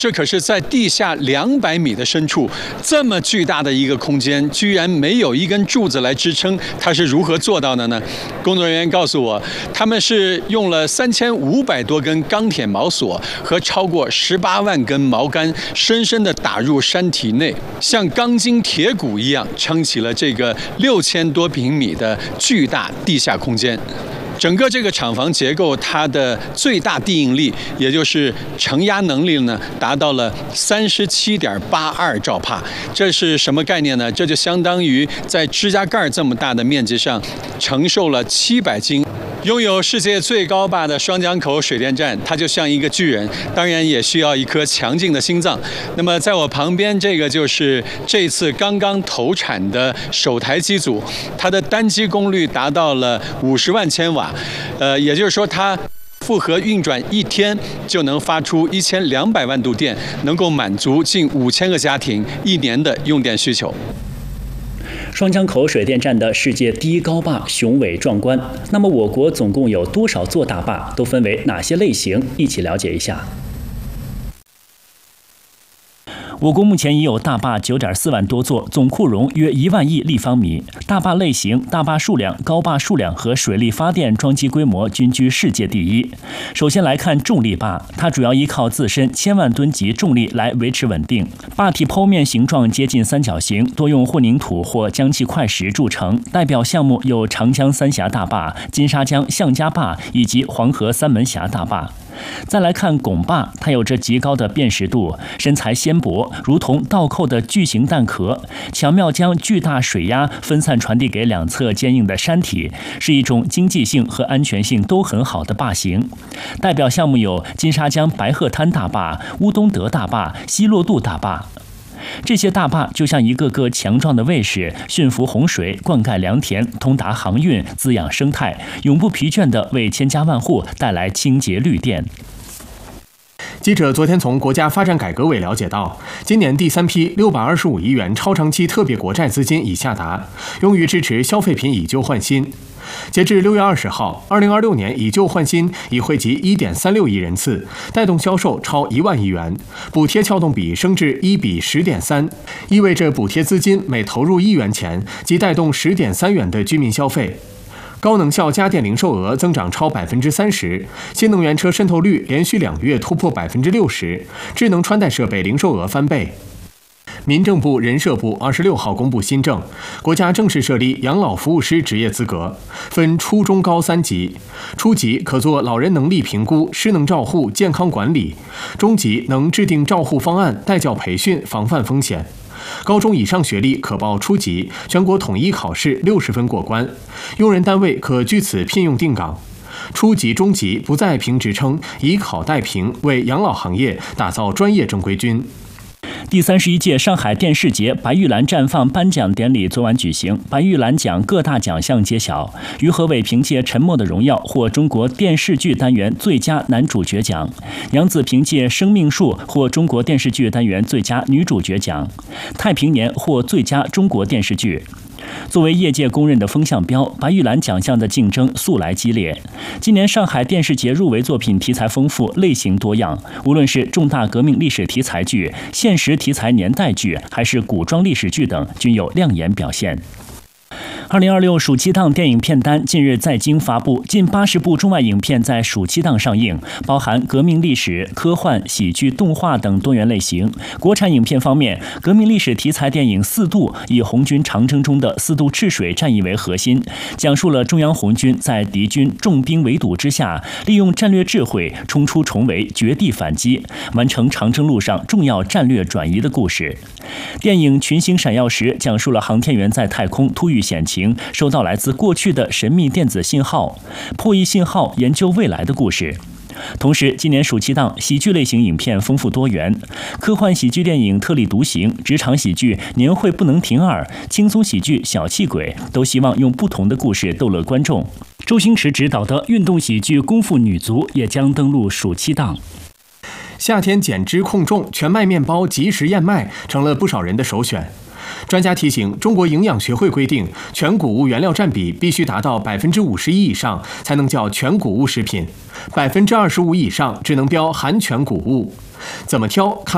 这可是在地下200米的深处，这么巨大的一个空间，居然没有一根柱子来支撑，它是如何做到的呢？工作人员告诉我，他们是用了3500多根钢铁锚索和超过18万根锚杆，深深地打入山体内，像钢筋铁骨一样撑起了这个6000多平米的巨大地下空间。整个这个厂房结构，它的最大地应力，也就是承压能力呢，达到了37.82兆帕。这是什么概念呢？这就相当于在指甲盖这么大的面积上，承受了700斤。拥有世界最高坝的双江口水电站，它就像一个巨人，当然也需要一颗强劲的心脏。那么在我旁边，这个就是这次刚刚投产的首台机组，它的单机功率达到了50万千瓦，也就是说它复合运转1天就能发出1200万度电，能够满足近5000个家庭1年的用电需求。 双江口水电站的世界第一高坝雄伟壮观。那么我国总共有多少座大坝？都分为哪些类型？一起了解一下。我国目前已有大坝9.4万多座，总库容约1万亿立方米。大坝类型、大坝数量、高坝数量和水力发电装机规模均居世界第一。首先来看重力坝，它主要依靠自身1000万吨级重力来维持稳定。坝体剖面形状接近三角形，多用混凝土或浆砌块石铸成。代表项目有长江三峡大坝、金沙江向家坝以及黄河三门峡大坝。再来看拱坝，它有着极高的辨识度，身材纤薄，如同倒扣的巨型蛋壳，巧妙将巨大水压分散传递给两侧坚硬的山体，是一种经济性和安全性都很好的坝型。代表项目有金沙江白鹤滩大坝、乌东德大坝、西洛渡大坝。这些大坝就像一个个强壮的卫士，驯服洪水，灌溉良田，通达航运，滋养生态，永不疲倦地为千家万户带来清洁绿电。 记者昨天从国家发展改革委了解到，今年第3批625亿元超长期特别国债资金已下达，用于支持消费品以旧换新。截至6月20号，2026年以旧换新已惠及1.36亿人次，带动销售超1万亿元，补贴撬动比升至1比10.3，意味着补贴资金每投入1元钱，即带动10.3元的居民消费。高能效家电零售额增长超30%，新能源车渗透率连续2月突破60%，智能穿戴设备零售额翻倍。民政部、人社部26号公布新政，国家正式设立养老服务师职业资格，分初中高3级。初级可做老人能力评估、失能照护、健康管理；中级能制定照护方案、带教培训、防范风险。高中以上学历可报初级，全国统一考试60分过关，用人单位可据此聘用定岗。初级、中级不再评职称，以考代评，为养老行业打造专业正规军。 第31届上海电视节白玉兰绽放颁奖典礼昨晚举行，白玉兰奖各大奖项揭晓。于和伟凭借《沉默的荣耀》获中国电视剧单元最佳男主角奖，杨紫凭借《生命树》获中国电视剧单元最佳女主角奖，《太平年》获最佳中国电视剧。作为业界公认的风向标，白玉兰奖项的竞争素来激烈。今年上海电视节入围作品题材丰富，类型多样，无论是重大革命历史题材剧、现实题材年代剧，还是古装历史剧等，均有亮眼表现。2026暑期档电影片单近日在京发布，近80部中外影片在暑期档上映，包含革命历史、科幻、喜剧、动画等多元类型。国产影片方面，革命历史题材电影《四渡》以红军长征中的四渡赤水战役为核心，讲述了中央红军在敌军重兵围堵之下，利用战略智慧冲出重围，绝地反击，完成长征路上重要战略转移的故事。电影《群星闪耀时》讲述了航天员在太空突遇险情，收到来自过去的神秘电子信号，破译信号研究未来的故事。同时，今年暑期档喜剧类型影片丰富多元，科幻喜剧电影《特立独行》、职场喜剧《年会不能停2》、轻松喜剧《小气鬼》都希望用不同的故事逗乐观众。周星驰执导的运动喜剧《功夫女足》也将登陆暑期档。 夏天减脂控重，全麦面包即时燕麦成了不少人的首选。专家提醒，中国营养学会规定，全谷物原料占比必须达到51%以上，才能叫全谷物食品；25%以上只能标含全谷物。怎么挑？看